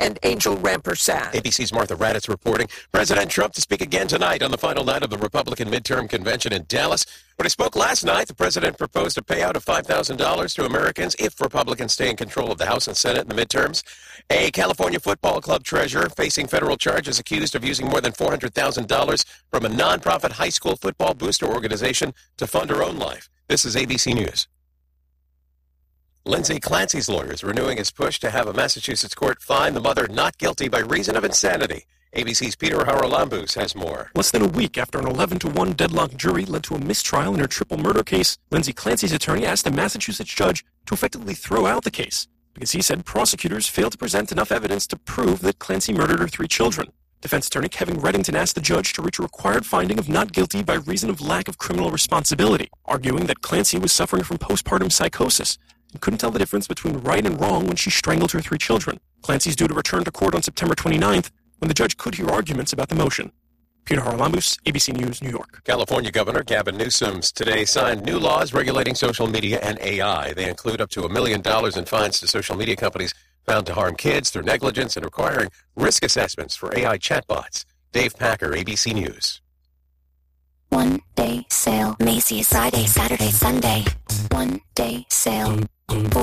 and Angel Rampersad. ABC's Martha Raddatz reporting. President Trump to speak again tonight on the final night of the Republican midterm convention in Dallas. When he spoke last night, the president proposed a payout of $5,000 to Americans if Republicans stay in control of the House and Senate in the midterms. A California football club treasurer facing federal charges accused of using more than $400,000 from a nonprofit high school football booster organization to fund her own life. This is ABC News. Lindsay Clancy's lawyer is renewing his push to have a Massachusetts court find the mother not guilty by reason of insanity. ABC's Peter Haralambous has more. Less than a week after an 11-1 deadlock jury led to a mistrial in her triple murder case, Lindsay Clancy's attorney asked a Massachusetts judge to effectively throw out the case because he said prosecutors failed to present enough evidence to prove that Clancy murdered her 3 children. Defense attorney Kevin Reddington asked the judge to reach a required finding of not guilty by reason of lack of criminal responsibility, arguing that Clancy was suffering from postpartum psychosis and couldn't tell the difference between right and wrong when she strangled her 3 children. Clancy's due to return to court on September 29th, when the judge could hear arguments about the motion. Peter Haralambous, ABC News, New York. California Governor Gavin Newsom today signed new laws regulating social media and AI. They include up to $1 million in fines to social media companies found to harm kids through negligence and requiring risk assessments for AI chatbots. Dave Packer, ABC News. One-day sale. Macy's Friday, Saturday, Sunday. One-day sale.